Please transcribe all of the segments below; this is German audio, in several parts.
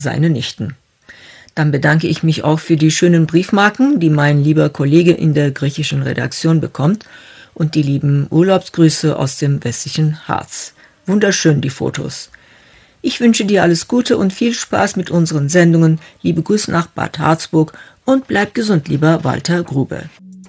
seine Nichten. Dann bedanke ich mich auch für die schönen Briefmarken, die mein lieber Kollege in der griechischen Redaktion bekommt und die lieben Urlaubsgrüße aus dem westlichen Harz. Wunderschön die Fotos. Ich wünsche dir alles Gute und viel Spaß mit unseren Sendungen. Liebe Grüße nach Bad Harzburg und bleib gesund, lieber Walter Grube.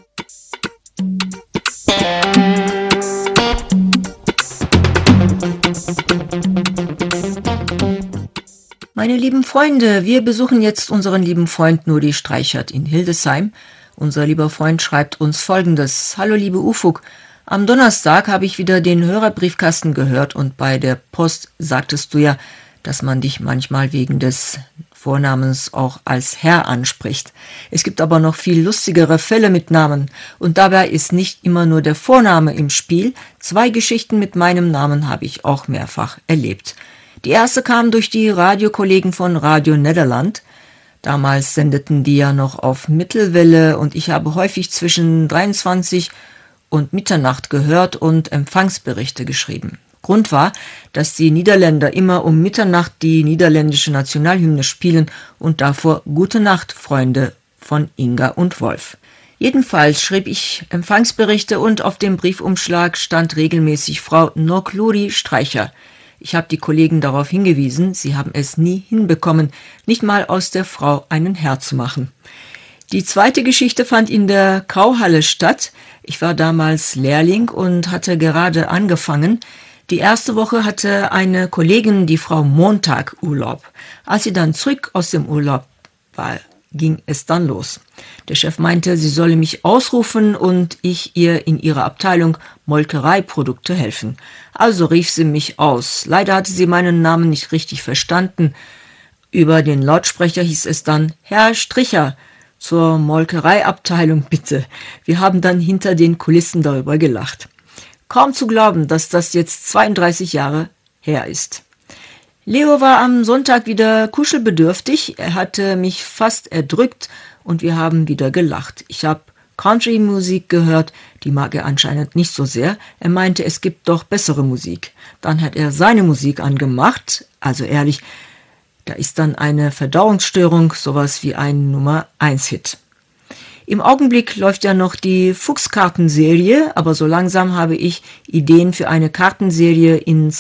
Meine lieben Freunde, wir besuchen jetzt unseren lieben Freund Nuri Streichert in Hildesheim. Unser lieber Freund schreibt uns Folgendes. Hallo liebe Ufuk, am Donnerstag habe ich wieder den Hörerbriefkasten gehört und bei der Post sagtest du ja, dass man dich manchmal wegen des Vornamens auch als Herr anspricht. Es gibt aber noch viel lustigere Fälle mit Namen und dabei ist nicht immer nur der Vorname im Spiel. 2 Geschichten mit meinem Namen habe ich auch mehrfach erlebt. Die erste kam durch die Radiokollegen von Radio Nederland. Damals sendeten die ja noch auf Mittelwelle und ich habe häufig zwischen 23 und Mitternacht gehört und Empfangsberichte geschrieben. Grund war, dass die Niederländer immer um Mitternacht die niederländische Nationalhymne spielen und davor Gute Nacht, Freunde von Inga und Wolf. Jedenfalls schrieb ich Empfangsberichte und auf dem Briefumschlag stand regelmäßig Frau Nokluri Streicher. Ich habe die Kollegen darauf hingewiesen, sie haben es nie hinbekommen, nicht mal aus der Frau einen Herr zu machen. Die zweite Geschichte fand in der Kauhalle statt. Ich war damals Lehrling und hatte gerade angefangen. Die erste Woche hatte eine Kollegin, die Frau Montag, Urlaub. Als sie dann zurück aus dem Urlaub war, ging es dann los. Der Chef meinte, sie solle mich ausrufen und ich ihr in ihrer Abteilung Molkereiprodukte helfen. Also rief sie mich aus. Leider hatte sie meinen Namen nicht richtig verstanden. Über den Lautsprecher hieß es dann, Herr Stricher, zur Molkereiabteilung bitte. Wir haben dann hinter den Kulissen darüber gelacht. Kaum zu glauben, dass das jetzt 32 Jahre her ist. Leo war am Sonntag wieder kuschelbedürftig. Er hatte mich fast erdrückt und wir haben wieder gelacht. Ich habe Country-Musik gehört, die mag er anscheinend nicht so sehr. Er meinte, es gibt doch bessere Musik. Dann hat er seine Musik angemacht, also ehrlich, da ist dann eine Verdauungsstörung, sowas wie ein Nummer-1-Hit. Im Augenblick läuft ja noch die Fuchskartenserie, aber so langsam habe ich Ideen für eine Kartenserie in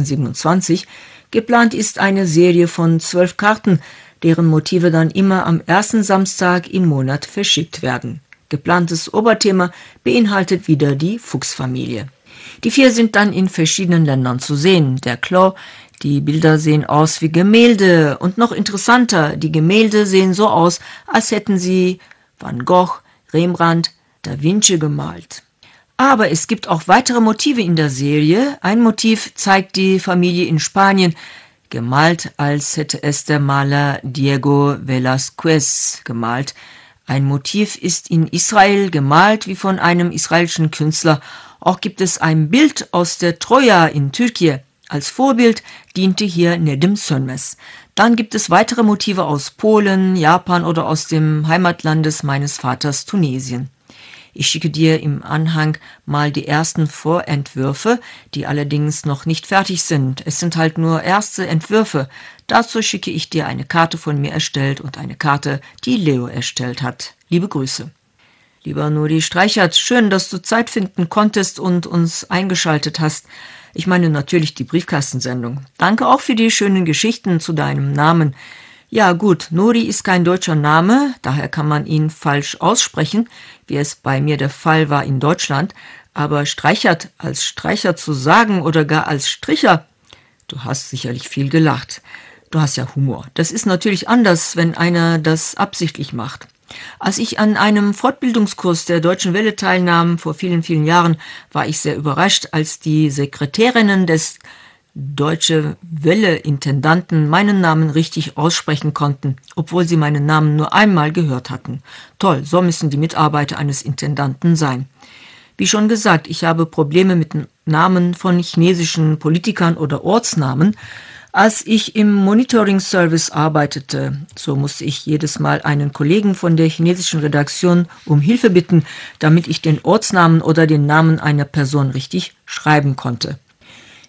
2027. Geplant ist eine Serie von 12 Karten, deren Motive dann immer am ersten Samstag im Monat verschickt werden. Geplantes Oberthema beinhaltet wieder die Fuchsfamilie. Die 4 sind dann in verschiedenen Ländern zu sehen. Der Clos, die Bilder sehen aus wie Gemälde und noch interessanter, die Gemälde sehen so aus, als hätten sie Van Gogh, Rembrandt, Da Vinci gemalt. Aber es gibt auch weitere Motive in der Serie. Ein Motiv zeigt die Familie in Spanien, gemalt, als hätte es der Maler Diego Velázquez gemalt. Ein Motiv ist in Israel gemalt wie von einem israelischen Künstler. Auch gibt es ein Bild aus der Troja in Türkei. Als Vorbild diente hier Nedim Sönmez. Dann gibt es weitere Motive aus Polen, Japan oder aus dem Heimatlandes meines Vaters Tunesien. Ich schicke dir im Anhang mal die ersten Vorentwürfe, die allerdings noch nicht fertig sind. Es sind halt nur erste Entwürfe. Dazu schicke ich dir eine Karte von mir erstellt und eine Karte, die Leo erstellt hat. Liebe Grüße. Lieber Nuri Streichert, schön, dass du Zeit finden konntest und uns eingeschaltet hast. Ich meine natürlich die Briefkastensendung. Danke auch für die schönen Geschichten zu deinem Namen. Ja gut, Nuri ist kein deutscher Name, daher kann man ihn falsch aussprechen, wie es bei mir der Fall war in Deutschland. Aber Streichert als Streicher zu sagen oder gar als Stricher, du hast sicherlich viel gelacht. Du hast ja Humor. Das ist natürlich anders, wenn einer das absichtlich macht. Als ich an einem Fortbildungskurs der Deutschen Welle teilnahm, vor vielen, vielen Jahren, war ich sehr überrascht, als die Sekretärinnen des Deutsche Welle-Intendanten meinen Namen richtig aussprechen konnten, obwohl sie meinen Namen nur einmal gehört hatten. Toll, so müssen die Mitarbeiter eines Intendanten sein. Wie schon gesagt, ich habe Probleme mit Namen von chinesischen Politikern oder Ortsnamen. Als ich im Monitoring-Service arbeitete, so musste ich jedes Mal einen Kollegen von der chinesischen Redaktion um Hilfe bitten, damit ich den Ortsnamen oder den Namen einer Person richtig schreiben konnte.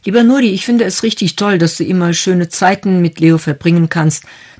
Lieber Nuri, ich finde es richtig toll, dass du immer schöne Zeiten mit Leo verbringen kannst.